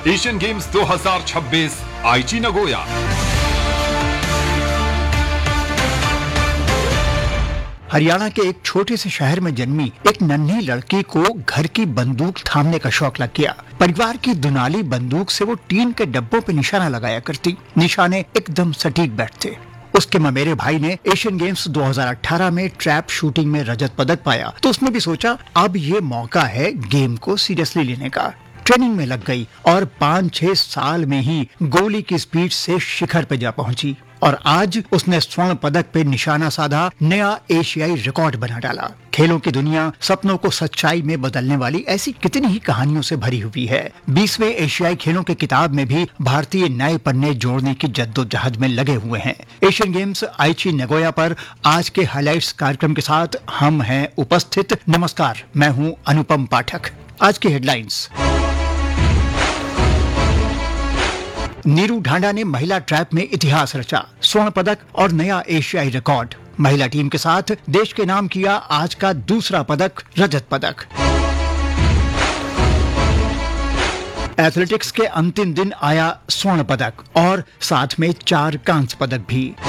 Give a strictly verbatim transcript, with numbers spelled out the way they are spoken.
Asian games दो हज़ार छब्बीस आईची नगोया। हरियाणा के एक छोटे से शहर में जन्मी एक नन्ही लड़की को घर की बंदूक थामने का शौक लग गया। परिवार की दुनाली बंदूक से वो टीन के डब्बों पे निशाना लगाया करती। निशाने एकदम सटीक बैठते। उसके ममेरे भाई ने एशियन गेम्स दो हज़ार अठारह में ट्रैप शूटिंग में रजत पदक पाया तो उसने भी सोचा अब ये मौका है गेम को सीरियसली लेने का। ट्रेनिंग में लग गई और पाँच छह साल में ही गोली की स्पीड से शिखर पे जा पहुंची और आज उसने स्वर्ण पदक पे निशाना साधा, नया एशियाई रिकॉर्ड बना डाला। खेलों की दुनिया सपनों को सच्चाई में बदलने वाली ऐसी कितनी ही कहानियों से भरी हुई है। बीसवें एशियाई खेलों के किताब में भी भारतीय नए पन्ने जोड़ने की जद्दोजहद में लगे हुए हैं। एशियन गेम्स आईची नगोया पर आज के हाइलाइट्स कार्यक्रम के साथ हम हैं उपस्थित। नमस्कार, मैं हूं अनुपम पाठक। आज की हेडलाइंस। नीरू ढांडा ने महिला ट्रैप में इतिहास रचा, स्वर्ण पदक और नया एशियाई रिकॉर्ड। महिला टीम के साथ देश के नाम किया आज का दूसरा पदक, रजत पदक। एथलेटिक्स के अंतिम दिन आया स्वर्ण पदक और साथ में चार कांस्य पदक भी।